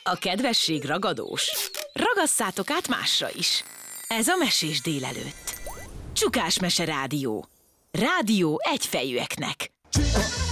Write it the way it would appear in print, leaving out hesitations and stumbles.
A kedvesség ragadós. Ragasszátok át másra is. Ez a Mesés délelőtt. Csukás Mese Rádió. Rádió egyfejűeknek.